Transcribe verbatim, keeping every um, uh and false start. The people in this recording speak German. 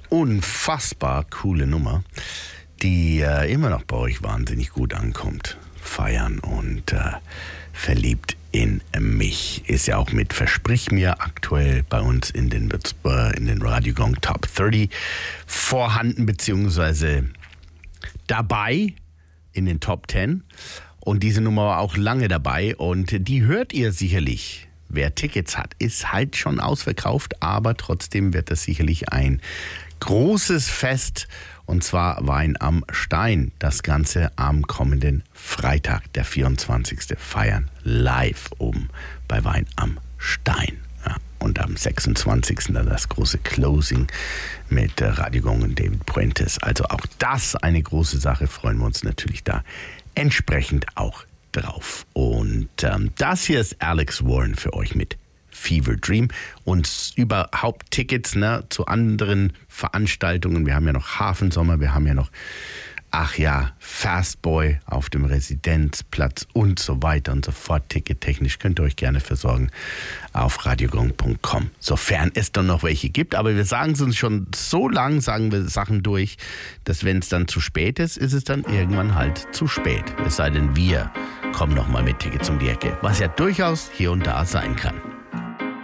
unfassbar coole Nummer, die äh, immer noch bei euch wahnsinnig gut ankommt. Feiern und äh, verliebt in mich ist ja auch mit Versprich mir aktuell bei uns in den, äh, in den Radio Gong Top dreißig vorhanden, beziehungsweise dabei in den Top zehn. Und diese Nummer war auch lange dabei und die hört ihr sicherlich. Wer Tickets hat, ist halt schon ausverkauft, aber trotzdem wird das sicherlich ein großes Fest, und zwar Wein am Stein. Das Ganze am kommenden Freitag, der vierundzwanzigste Feiern live oben bei Wein am Stein. Ja, und am sechsundzwanzigsten dann das große Closing mit Radio Gong und David Puentes. Also auch das eine große Sache, freuen wir uns natürlich da entsprechend auch drauf. Und ähm, das hier ist Alex Warren für euch mit Fever Dream und überhaupt Tickets, ne, zu anderen Veranstaltungen. Wir haben ja noch Hafensommer, wir haben ja noch, ach ja, Fastboy auf dem Residenzplatz und so weiter und so fort. Tickettechnisch könnt ihr euch gerne versorgen auf radiogong punkt com, sofern es dann noch welche gibt. Aber wir sagen es uns schon so lang, sagen wir Sachen durch, dass wenn es dann zu spät ist, ist es dann irgendwann halt zu spät. Es sei denn, wir kommen noch mal mit Tickets um die Ecke, was ja durchaus hier und da sein kann.